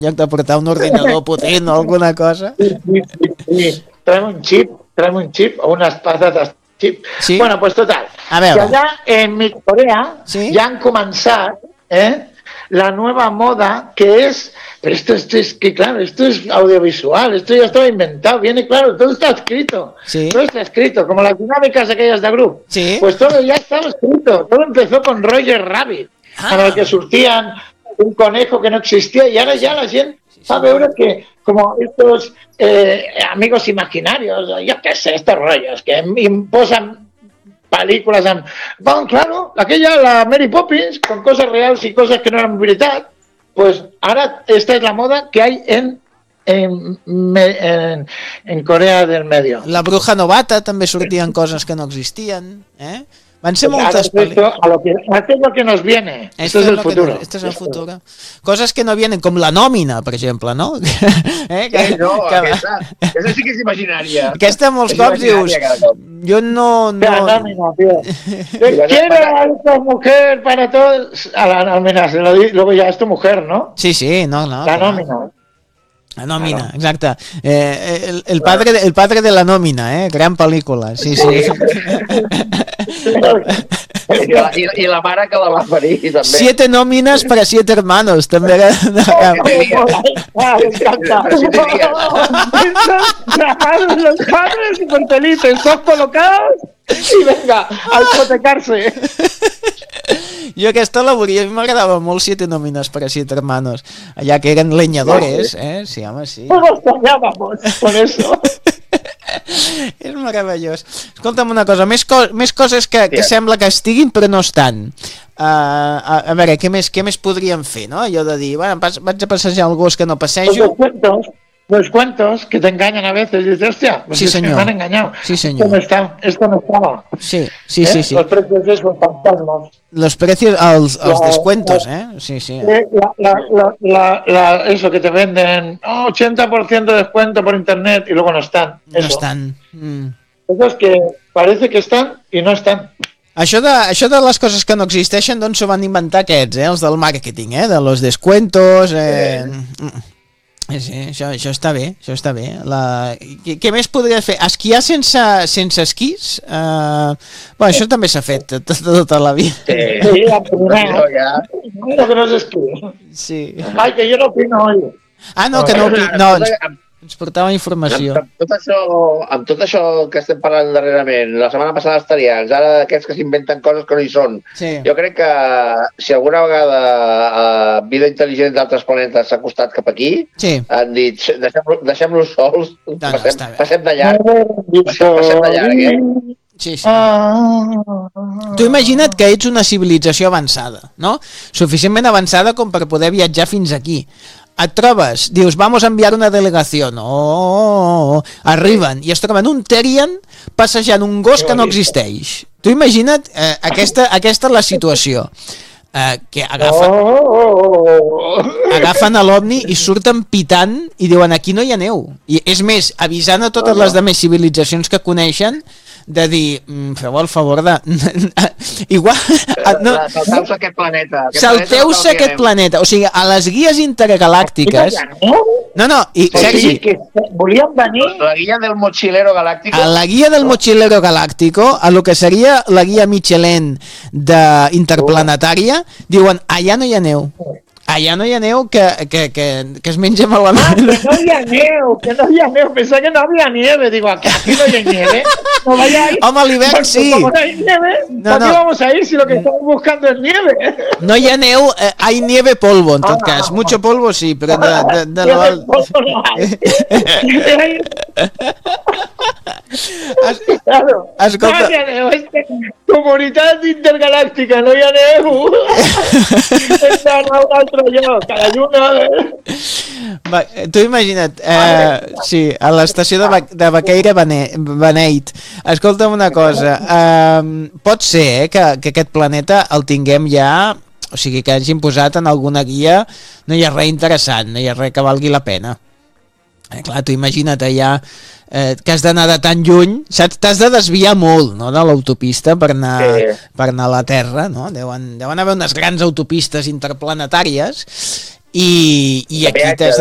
lloc de portar un ordinador potent o alguna cosa. Sí. Traem un chip o unas patatas chip. Sí? Bueno, pues total. A veure. Que allà en mi Corea ja han començat la nueva moda que es... Pero esto es que, claro, esto es audiovisual, esto ya estaba inventado, viene claro, todo está escrito. Sí. Todo está escrito, como las dinámicas aquellas de grupo. Sí. Pues todo ya estaba escrito. Todo empezó con Roger Rabbit, en el que surtían un conejo que no existía y ahora ya la gente va a ver que como estos amigos imaginarios, yo qué sé, estos rollos que imposan películas amb... Bueno, claro, aquella, la Mary Poppins, con cosas reales y cosas que no eran verdad, pues ahora esta es la moda que hay en Corea del Medio. La bruja novata també sortien coses que no existien, Van ser moltes pel·lícules. Esto es lo que nos viene. Esto es el futuro. Esto es el futuro. Coses que no vienen, com la nòmina, per exemple, no? Aquesta sí que és imaginària. Aquesta molts cops dius... Jo no... La nómina, tío. Quiero a esta mujer para todos... A la nómina, luego ya es tu mujer, ¿no? Sí, no. La nómina. La nòmina, exacte. El padre de la nòmina, gran pel·lícula, sí. I la mare que la va parir, també. 7 nóminas para 7 hermanos, també. Los padres súper felices, todos colocados y venga, a hipotecarse. Jo aquesta la volia, a mi m'agradava molt 7 nóminas para 7 hermanos, allà que eren leñadores, Sí, home, sí. Nos soñábamos con eso. És meravellós. Escolta'm una cosa, més coses que sembla que estiguin però no estan. A veure, què més podríem fer, no? Allò de dir, bueno, vaig a passejar el gos que no passejo. Los cuentos que te engañan a veces, dices, hostia, pues sí, señor. Me han engañado. Sí, señor. Esto no estaba. Sí. Los precios de esos fantasmas. Los precios, els descuentos, Sí. Eso que te venden 80% de descuento por internet y luego no están. No estan. Esos que parece que están y no están. Això de les coses que no existeixen, doncs s'ho van inventar aquests, els del màrqueting, de los descuentos... Sí, això està bé, Què més podria fer? Esquiar sense esquís? Bueno, això també s'ha fet tota la vida. Sí, no que no s'esquí. Sí. Ai, que jo no opino, oi. No, que no, ens portava informació. Amb tot això que estem parlant darrerament, la setmana passada els tarians, ara aquests que s'inventen coses que no hi són, jo crec que si alguna vegada vida intel·ligent d'altres planetes s'ha acostat cap aquí, han dit, deixem-los sols, passem de llarg, Sí. Tu imagina't que ets una civilització avançada, no? Suficientment avançada com per poder viatjar fins aquí. Et trobes, dius, vamos a enviar una delegació. Arriben i es troben un Terrian passejant un gos que no existeix. Tu imagina't, aquesta és la situació. Que agafen a l'OVNI i surten pitant i diuen, aquí no hi ha neu. I és més, avisant a totes les demés civilitzacions que coneixen de dir, feu el favor de... Igual... Salteu-se aquest planeta. Salteu-se aquest planeta. O sigui, a les guies intergalàctiques... No, i Sergi... Volíem venir... La guia del mochilero galáctico... A la guia del mochilero galáctico, a lo que seria la guia Michelin interplanetària, diuen, allà no hi ha neu. Allà no hi ha neu que es menja malament. Que no hi ha neu. Pensaba que no había nieve. Digo, aquí no hay nieve. No vayáis. Home, a l'hivern sí. Como no hay nieve, ¿para qué vamos a ir si lo que estamos buscando es nieve? No hi ha neu, hay nieve polvo, en tot cas. Mucho polvo sí, però de lo alto. Polvo no hay. Claro. Escolta. Comunitat intergalàctica, no hi ha neu. Està un altre lloc, a la lluna. Tu imagina't, sí, a l'estació de Baqueira Beneit. Escolta'm una cosa, pot ser que aquest planeta el tinguem ja, o sigui, que hagin posat en alguna guia, no hi ha res interessant, no hi ha res que valgui la pena. Clar, tu imagina't allà que has d'anar de tan lluny, saps? T'has de desviar molt, no?, de l'autopista per anar a la Terra, no? Deuen haver unes grans autopistes interplanetàries i aquí t'has